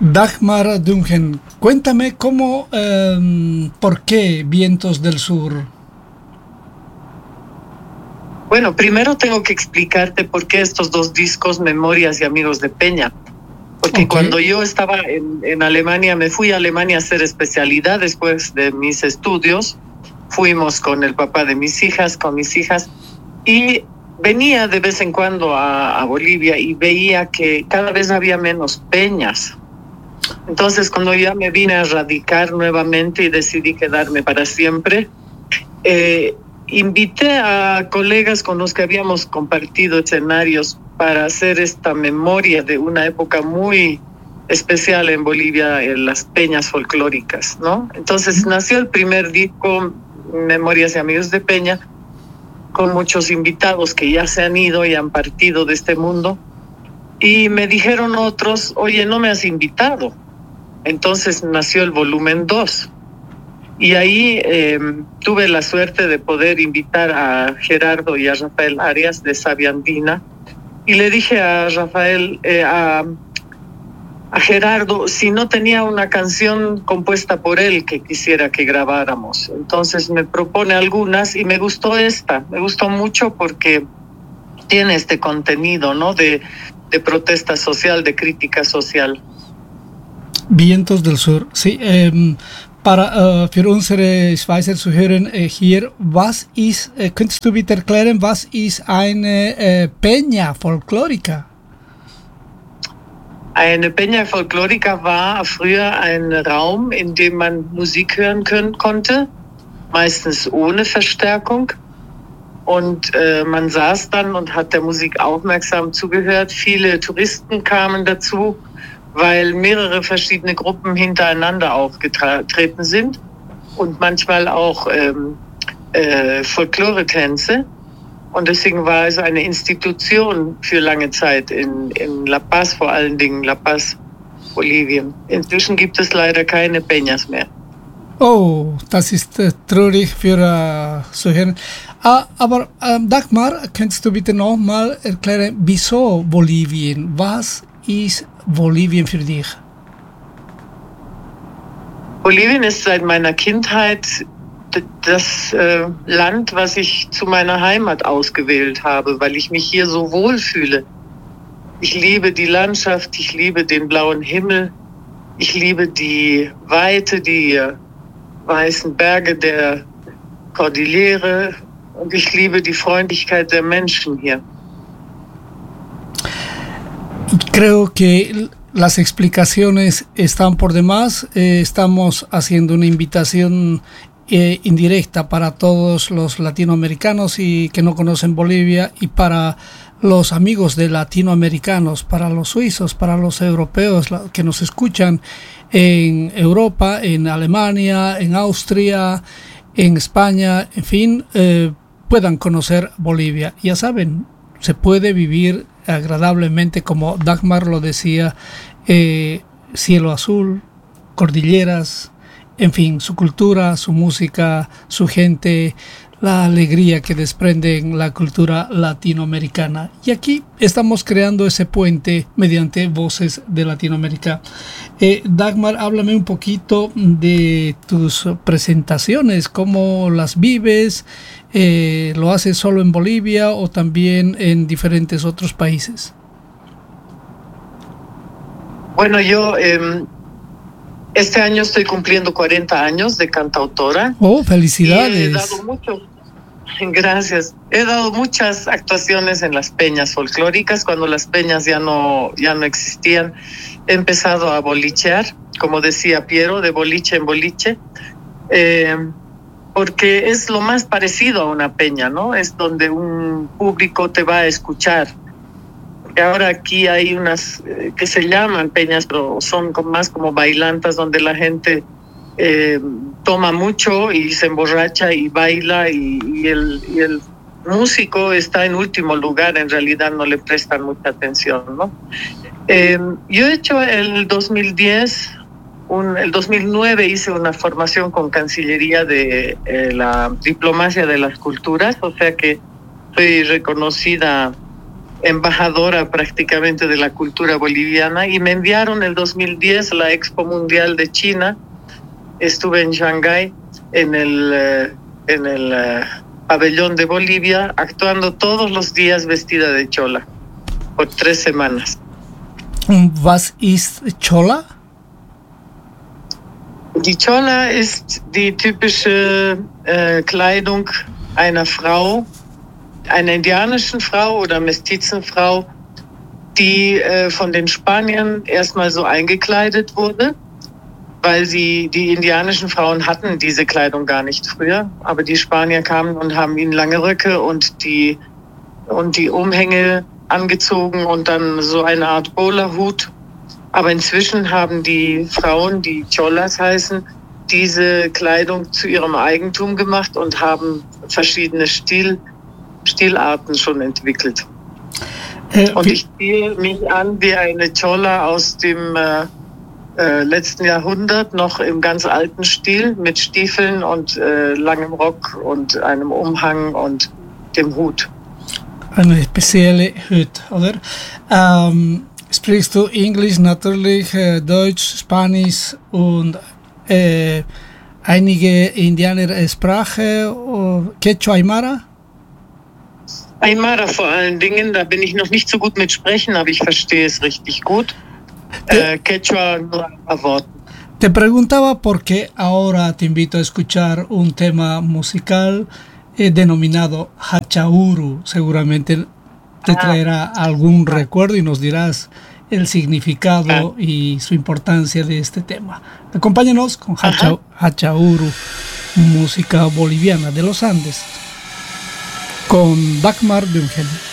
Dagmar Dungen, cuéntame por qué Vientos del Sur. Bueno, primero tengo que explicarte por qué estos dos discos, Memorias y Amigos de Peña. Porque cuando yo estaba en Alemania, me fui a Alemania a hacer especialidad después de mis estudios. Fuimos con el papá de mis hijas, con mis hijas, y venía de vez en cuando a Bolivia y veía que cada vez había menos peñas. Entonces, cuando ya me vine a radicar nuevamente y decidí quedarme para siempre, invité a colegas con los que habíamos compartido escenarios para hacer esta memoria de una época muy especial en Bolivia, en las peñas folclóricas, ¿no? Entonces nació el primer disco, Memorias y Amigos de Peña, con muchos invitados que ya se han ido y han partido de este mundo. Y me dijeron otros, oye, no me has invitado. Entonces nació el volumen 2. Y ahí tuve la suerte de poder invitar a Gerardo y a Rafael Arias de Savia Andina. Y le dije a a Gerardo si no tenía una canción compuesta por él que quisiera que grabáramos. Entonces me propone algunas y me gustó esta. Me gustó mucho porque tiene este contenido, ¿no? De protesta social, de crítica social. Vientos del Sur, sí. Für unsere Schweizer Zuhörer hier, könntest du bitte erklären, was ist eine Peña Folklorica? Eine Peña Folklorica war früher ein Raum, in dem man Musik hören konnte, meistens ohne Verstärkung. Und man saß dann und hat der Musik aufmerksam zugehört. Viele Touristen kamen dazu, weil mehrere verschiedene Gruppen hintereinander aufgetreten sind und manchmal auch Folklore-Tänze. Und deswegen war es eine Institution für lange Zeit in La Paz, vor allen Dingen La Paz, Bolivien. Inzwischen gibt es leider keine Peñas mehr. Oh, das ist traurig für zu hören. Aber Dagmar, könntest du bitte nochmal erklären, wieso Bolivien? Was ist Bolivien für dich? Bolivien ist seit meiner Kindheit das Land, was ich zu meiner Heimat ausgewählt habe, weil ich mich hier so wohlfühle. Ich liebe die Landschaft, ich liebe den blauen Himmel, ich liebe die Weite, die weißen Berge der Kordillere und ich liebe die Freundlichkeit der Menschen hier. Creo que las explicaciones están por demás. Estamos haciendo una invitación indirecta para todos los latinoamericanos y que no conocen Bolivia y para los amigos de latinoamericanos, para los suizos, para los europeos que nos escuchan en Europa, en Alemania, en Austria, en España, en fin, puedan conocer Bolivia. Ya saben, se puede vivir agradablemente, como Dagmar lo decía, cielo azul, cordilleras, en fin, su cultura, su música, su gente, la alegría que desprende en la cultura latinoamericana. Y aquí estamos creando ese puente mediante Voces de Latinoamérica. Dagmar, háblame un poquito de tus presentaciones, cómo las vives, ¿lo haces solo en Bolivia o también en diferentes otros países? Bueno, yo este año estoy cumpliendo 40 años de cantautora. ¡Oh, felicidades! Y he dado gracias. He dado muchas actuaciones en las peñas folclóricas, cuando las peñas ya no existían. He empezado a bolichear, como decía Piero, de boliche en boliche, porque es lo más parecido a una peña, ¿no? Es donde un público te va a escuchar. Ahora aquí hay unas que se llaman peñas, pero son más como bailantas, donde la gente toma mucho y se emborracha y baila y el músico está en último lugar, en realidad no le prestan mucha atención, ¿no? Yo he hecho el 2010, el 2009 hice una formación con Cancillería de la Diplomacia de las Culturas, o sea que soy reconocida embajadora prácticamente de la cultura boliviana, y me enviaron en el 2010 a la Expo Mundial de China. Estuve en Shanghái en el pabellón de Bolivia, actuando todos los días vestida de chola por 3 semanas. Was ist Chola? Die Chola ist die typische Kleidung einer Frau, einer indianischen Frau oder Mestizenfrau, die von den Spaniern erstmal so eingekleidet wurde, weil die indianischen Frauen hatten diese Kleidung gar nicht früher, aber die Spanier kamen und haben ihnen lange Röcke und die Umhänge angezogen und dann so eine Art Bowlerhut. Aber inzwischen haben die Frauen, die Cholas heißen, diese Kleidung zu ihrem Eigentum gemacht und haben verschiedene Stilarten schon entwickelt. Und ich ziehe mich an wie eine Chola aus dem letzten Jahrhundert, noch im ganz alten Stil, mit Stiefeln und langem Rock und einem Umhang und dem Hut. Eine spezielle Hut, oder? Sprichst du Englisch natürlich, Deutsch, Spanisch und einige Indianersprache, Quechua Aymara? Aymara vor allen Dingen, da bin ich noch nicht so gut mit Sprechen, aber ich verstehe es richtig gut. Quechua nur ein paar Worte. Te preguntaba porque ahora te invito a escuchar un tema musical denominado Hachauru. Seguramente te traerá algún recuerdo y nos dirás el significado y su importancia de este tema. Acompáñanos con Hachauru, música boliviana de los Andes, con Dagmar Bungel.